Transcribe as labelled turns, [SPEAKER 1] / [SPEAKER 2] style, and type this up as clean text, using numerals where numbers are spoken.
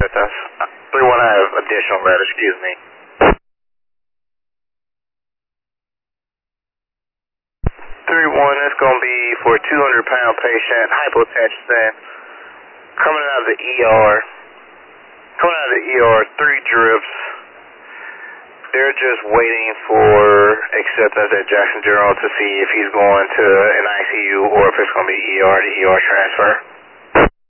[SPEAKER 1] that's 3-1, I have additional red, excuse me. 3-1, it's going to be for a 200-pound patient, hypotension, coming out of the ER. Coming out of the ER, 3 drips. They're just waiting for acceptance at Jackson General to see if he's going to an ICU or if it's going to be ER to ER transfer.